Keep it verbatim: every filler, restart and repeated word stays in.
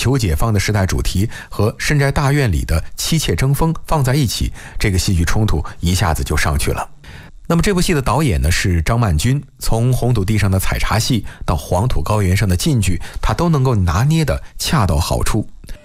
求解放的时代主题和深宅大院里的妻妾争锋放在一起，这个戏剧冲突一下子就上去了。那么这部戏的导演呢是张曼君，从红土地上的采茶戏到黄土高原上的晋剧，他都能够拿捏得恰到好处。